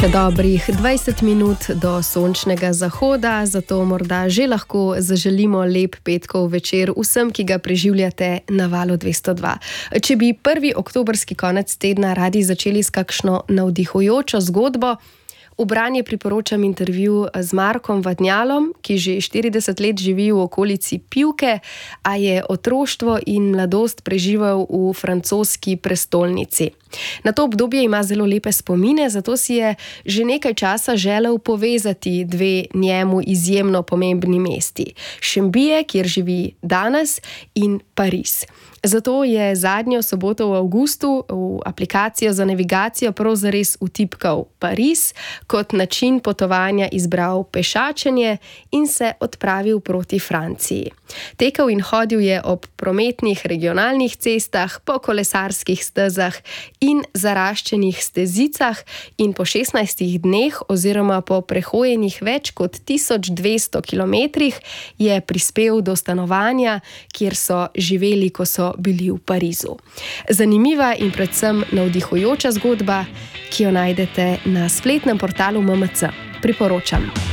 Dobrih 20 minut do sončnega zahoda, zato morda že lahko zaželimo lep petkov večer vsem, ki ga preživljate na Valu 202. Če bi prvi oktobrski konec tedna radi začeli s kakšno navdihujočo zgodbo, v branje priporočam intervju z Markom Vadnjalom, ki že 40 let živi v okolici Pivke, a je otroštvo in mladost preživel v francoski prestolnici. Na to obdobje ima zelo lepe spomine, zato si je že nekaj časa želel povezati dve njemu izjemno pomembni mesti. Šembije, kjer živi danes, in Pariz. Zato je zadnjo soboto v avgustu v aplikacijo za navigacijo prav zares vtipkal Pariz, kot način potovanja izbral pešačenje in se odpravil proti Franciji. Tekel in hodil je ob prometnih regionalnih cestah, po kolesarskih stezah in zaraščenih stezicah in po 16 dneh oziroma po prehojenih več kot 1200 kilometrih je prispel do stanovanja, kjer so živeli, ko so bili v Parizu. Zanimiva in predvsem navdihujoča zgodba, ki jo najdete na spletnem portalu MMC. Priporočam.